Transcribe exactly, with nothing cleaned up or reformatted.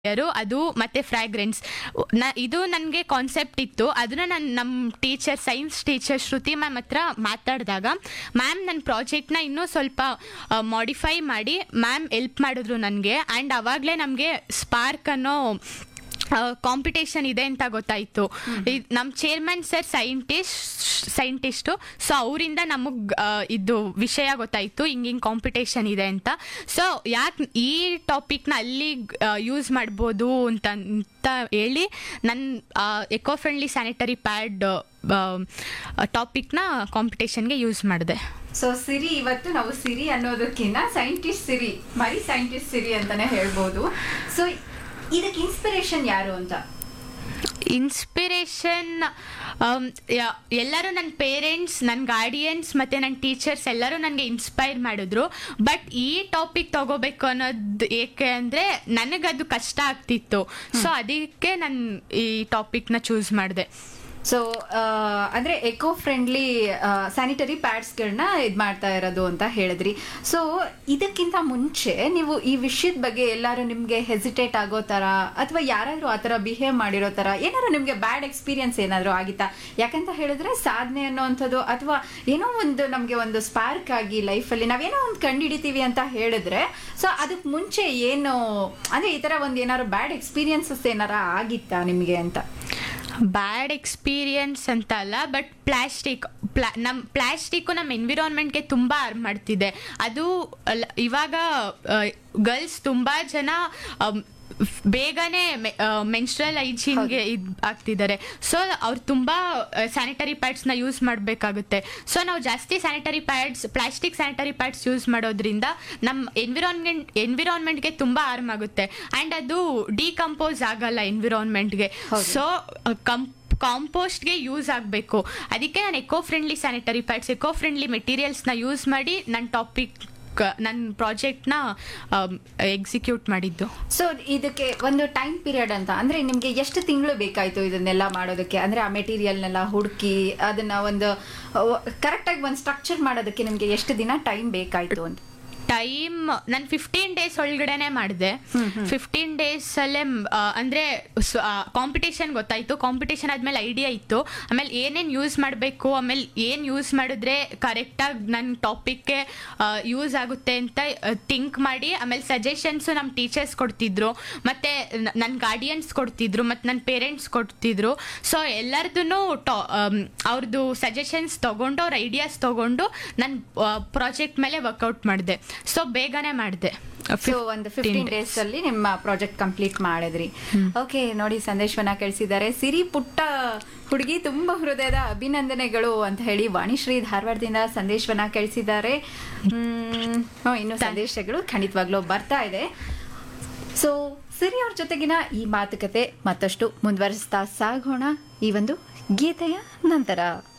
ಯಾರು ಅದು ಮತ್ತೆ ಫ್ರಾಗ್ರೆನ್ಸ್ ನ ಇದು ನನಗೆ ಕಾನ್ಸೆಪ್ಟ್ ಇತ್ತು. ಅದನ್ನ ನಾನು ನಮ್ಮ ಟೀಚರ್ ಸೈನ್ಸ್ ಟೀಚರ್ ಶ್ರುತಿ ಮ್ಯಾಮ್ ಹತ್ರ ಮಾತಾಡಿದಾಗ ಮ್ಯಾಮ್ ನನ್ನ ಪ್ರಾಜೆಕ್ಟ್ನ ಇನ್ನೂ ಸ್ವಲ್ಪ ಮಾಡಿಫೈ ಮಾಡಿ ಮ್ಯಾಮ್ ಎಲ್ಪ್ ಮಾಡಿದ್ರು ನನಗೆ. ಆ್ಯಂಡ್ ಅವಾಗಲೇ ನಮಗೆ ಸ್ಪಾರ್ಕ್ ಅನ್ನೋ ಕಾಂಪಿಟೇಷನ್ ಇದೆ ಅಂತ ಗೊತ್ತಾಯಿತು. ನಮ್ಮ chairman sir scientist scientist so ಅವರಿಂದ ನಮಗೆ ಇದು ವಿಷಯ ಗೊತ್ತಾಯಿತು, ಹಿಂಗೆ ಹಿಂಗೆ ಕಾಂಪಿಟೇಷನ್ ಇದೆ ಅಂತ. ಸೊ ಯಾಕೆ ಈ ಟಾಪಿಕ್ನ ಅಲ್ಲಿ ಯೂಸ್ ಮಾಡ್ಬೋದು ಅಂತ ಅಂತ ಹೇಳಿ ನನ್ನ eco friendly sanitary pad ಟಾಪಿಕ್ನ ಕಾಂಪಿಟೇಷನ್ಗೆ use ಮಾಡಿದೆ. ಸೊ ಸಿರಿ, ಇವತ್ತು ನಾವು ಸಿರಿ ಅನ್ನೋದಕ್ಕಿಂತ ಸೈಂಟಿಸ್ಟ್ ಸಿರಿ, ಮರಿ ಸೈಂಟಿಸ್ಟ್ ಸಿರಿ ಅಂತಾನೆ ಹೇಳ್ಬೋದು. ಸೊ ಇದಕ್ಕೆ ಇನ್ಸ್ಪಿರೇಷನ್ ಯಾರು ಅಂತ? ಇನ್ಸ್ಪಿರೇಷನ್ ಎಲ್ಲರೂ ನನ್ನ ಪೇರೆಂಟ್ಸ್, ನನ್ನ ಗಾರ್ಡಿಯನ್ಸ್ ಮತ್ತು ನನ್ನ ಟೀಚರ್ಸ್ ಎಲ್ಲರೂ ನನಗೆ ಇನ್ಸ್ಪೈರ್ ಮಾಡಿದ್ರು. ಬಟ್ ಈ ಟಾಪಿಕ್ ತಗೋಬೇಕು ಅನ್ನೋದು ಏಕೆ ಅಂದರೆ ನನಗದು ಕಷ್ಟ ಆಗ್ತಿತ್ತು. ಸೊ ಅದಕ್ಕೆ ನಾನು ಈ ಟಾಪಿಕ್ನ ಚೂಸ್ ಮಾಡಿದೆ. ಸೊ ಅಂದರೆ ಎಕೋ ಫ್ರೆಂಡ್ಲಿ ಸ್ಯಾನಿಟರಿ ಪ್ಯಾಡ್ಸ್ಗಳನ್ನ ಇದು ಮಾಡ್ತಾ ಇರೋದು ಅಂತ ಹೇಳಿದ್ರಿ. ಸೊ ಇದಕ್ಕಿಂತ ಮುಂಚೆ ನೀವು ಈ ವಿಷಯದ ಬಗ್ಗೆ ಎಲ್ಲರೂ ನಿಮಗೆ ಹೆಸಿಟೇಟ್ ಆಗೋ ಥರ ಅಥವಾ ಯಾರಾದರೂ ಆ ಥರ ಬಿಹೇವ್ ಮಾಡಿರೋ ಥರ ಏನಾದ್ರು ನಿಮಗೆ ಬ್ಯಾಡ್ ಎಕ್ಸ್ಪೀರಿಯನ್ಸ್ ಏನಾದರೂ ಆಗಿತ್ತಾ? ಯಾಕಂತ ಹೇಳಿದ್ರೆ ಸಾಧನೆ ಅನ್ನೋವಂಥದ್ದು ಅಥವಾ ಏನೋ ಒಂದು ನಮಗೆ ಒಂದು ಸ್ಪಾರ್ಕ್ ಆಗಿ ಲೈಫಲ್ಲಿ ನಾವೇನೋ ಒಂದು ಕಂಡುಹಿಡಿತೀವಿ ಅಂತ ಹೇಳಿದ್ರೆ, ಸೊ ಅದಕ್ಕೆ ಮುಂಚೆ ಏನು ಅಂದರೆ ಈ ಥರ ಒಂದು ಏನಾದ್ರು ಬ್ಯಾಡ್ ಎಕ್ಸ್ಪೀರಿಯನ್ಸಸ್ ಏನಾರ ಆಗಿತ್ತಾ ನಿಮಗೆ ಅಂತ? ಬ್ಯಾಡ್ ಎಕ್ಸ್ಪೀರಿಯನ್ಸ್ ಅಂತ ಅಲ್ಲ, ಬಟ್ ಪ್ಲಾಸ್ಟಿಕ್ ಪ್ಲಾ ನಮ್ಮ ಪ್ಲಾಸ್ಟಿಕ್ಕು ನಮ್ಮ ಎನ್ವಿರಾನ್ಮೆಂಟ್ಗೆ ತುಂಬ ಹಾರ್ಮ್ ಮಾಡ್ತಿದೆ. ಅದು ಇವಾಗ ಗರ್ಲ್ಸ್ ತುಂಬ ಜನ ಬೇಗನೆ ಮೆನ್ಸ್ಟ್ರಲ್ ಹೈಜೀನ್ಗೆ ಇದು ಆಗ್ತಿದ್ದಾರೆ. ಸೊ ಅವ್ರು ತುಂಬ ಸ್ಯಾನಿಟರಿ ಪ್ಯಾಡ್ಸ್ನ ಯೂಸ್ ಮಾಡಬೇಕಾಗುತ್ತೆ. ಸೊ ನಾವು ಜಾಸ್ತಿ sanitary pads plastic sanitary pads use ಮಾಡೋದ್ರಿಂದ ನಮ್ಮ ಎನ್ವಿರಾನ್ಮೆಂಟ್ ಎನ್ವಿರಾನ್ಮೆಂಟ್ಗೆ ತುಂಬ ಹಾರ್ಮ್ ಆಗುತ್ತೆ. ಆ್ಯಂಡ್ ಅದು ಡಿಕಂಪೋಸ್ ಆಗಲ್ಲ ಎನ್ವಿರಾನ್ಮೆಂಟ್ಗೆ. ಸೊ ಕಂ ಕಾಂಪೋಸ್ಟ್ಗೆ ಯೂಸ್ ಆಗಬೇಕು. ಅದಕ್ಕೆ ನಾನು eco friendly sanitary pads, eco friendly ಮೆಟೀರಿಯಲ್ಸ್ನ use ಮಾಡಿ ನನ್ನ ಟಾಪಿಕ್ ನನ್ನ ಪ್ರಾಜೆಕ್ಟ್ನ ಎಕ್ಸಿಕ್ಯೂಟ್ ಮಾಡಿದ್ದು. ಸೊ ಇದಕ್ಕೆ ಒಂದು ಟೈಮ್ ಪೀರಿಯಡ್ ಅಂತ ಅಂದರೆ ನಿಮಗೆ ಎಷ್ಟು ತಿಂಗಳು ಬೇಕಾಯಿತು ಇದನ್ನೆಲ್ಲ ಮಾಡೋದಕ್ಕೆ? ಅಂದರೆ ಆ ಮೆಟೀರಿಯಲ್ನೆಲ್ಲ ಹುಡುಕಿ ಅದನ್ನು ಒಂದು ಕರೆಕ್ಟಾಗಿ ಒಂದು ಸ್ಟ್ರಕ್ಚರ್ ಮಾಡೋದಕ್ಕೆ ನಿಮಗೆ ಎಷ್ಟು ದಿನ ಟೈಮ್ ಬೇಕಾಯಿತು ಅಂತ? ಟೈಮ್ ನಾನು ಫಿಫ್ಟೀನ್ ಡೇಸ್ ಒಳಗಡೆನೆ ಮಾಡಿದೆ. ಫಿಫ್ಟೀನ್ ಡೇಸಲ್ಲೇ ಅಂದರೆ ಕಾಂಪಿಟೇಷನ್ ಗೊತ್ತಾಯಿತು. ಕಾಂಪಿಟೇಷನ್ ಆದಮೇಲೆ ಐಡಿಯಾ ಇತ್ತು. ಆಮೇಲೆ ಏನೇನು ಯೂಸ್ ಮಾಡಬೇಕು, ಆಮೇಲೆ ಏನು ಯೂಸ್ ಮಾಡಿದ್ರೆ ಕರೆಕ್ಟಾಗಿ ನನ್ನ ಟಾಪಿಕ್ಗೆ ಯೂಸ್ ಆಗುತ್ತೆ ಅಂತ ಥಿಂಕ್ ಮಾಡಿ, ಆಮೇಲೆ ಸಜೆಷನ್ಸು ನಮ್ಮ ಟೀಚರ್ಸ್ ಕೊಡ್ತಿದ್ರು, ಮತ್ತು ನನ್ನ ಗಾರ್ಡಿಯನ್ಸ್ ಕೊಡ್ತಿದ್ರು, ಮತ್ತು ನನ್ನ ಪೇರೆಂಟ್ಸ್ ಕೊಡ್ತಿದ್ರು. ಸೊ ಎಲ್ಲರದೂ ಟಾ ಅವ್ರದ್ದು ಸಜೆಷನ್ಸ್ ತೊಗೊಂಡು ಅವ್ರ ಐಡಿಯಾಸ್ ತೊಗೊಂಡು ನನ್ನ ಪ್ರಾಜೆಕ್ಟ್ ಮೇಲೆ ವರ್ಕೌಟ್ ಮಾಡಿದೆ. ಸೊ ಬೇಗನೆ ಮಾಡಿದೆ. ಸೊ ಒಂದು ಫಿಫ್ಟೀನ್ ಡೇಸ್ ಅಲ್ಲಿ ನಿಮ್ಮ ಪ್ರಾಜೆಕ್ಟ್ ಕಂಪ್ಲೀಟ್ ಮಾಡಿದ್ರಿ. ಓಕೆ, ನೋಡಿ ಸಂದೇಶವನ್ನ ಕಳಿಸಿದ್ದಾರೆ. ಸಿರಿ ಪುಟ್ಟ ಹುಡುಗಿ, ತುಂಬಾ ಹೃದಯದ ಅಭಿನಂದನೆಗಳು ಅಂತ ಹೇಳಿ ವಾಣಿಶ್ರೀ ಧಾರವಾಡದಿಂದ ಸಂದೇಶವನ್ನ ಕಳಿಸಿದ್ದಾರೆ. ಹ್ಮ್ ಇನ್ನು ಸಂದೇಶಗಳು ಖಂಡಿತವಾಗ್ಲೂ ಬರ್ತಾ ಇದೆ. ಸೊ ಸಿರಿ ಅವ್ರ ಜೊತೆಗಿನ ಈ ಮಾತುಕತೆ ಮತ್ತಷ್ಟು ಮುಂದುವರಿಸ್ತಾ ಸಾಗೋಣ ಈ ಒಂದು ಗೀತೆಯ ನಂತರ.